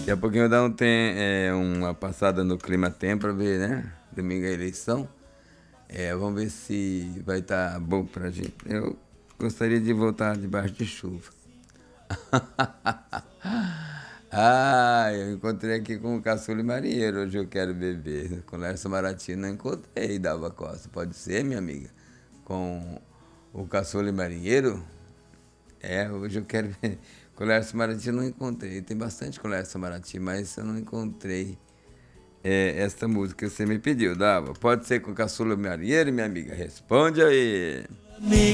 Daqui a pouquinho eu dar uma passada no Clima Tempo pra ver, né? Domingo é eleição. Vamos ver se vai estar bom pra gente. Eu gostaria de voltar debaixo de chuva. Eu encontrei aqui com o Caçula e Marinheiro. Hoje eu quero beber. Com Lércio Maraty não encontrei, Dalva Costa. Pode ser, minha amiga? Com o Caçula e Marinheiro? Hoje eu quero ver. Com o Lércio Maraty eu não encontrei. Tem bastante com o Lércio Maraty, mas eu não encontrei esta música que você me pediu, Dalva. Pode ser com o Caçula e Marinheiro, minha amiga? Responde aí.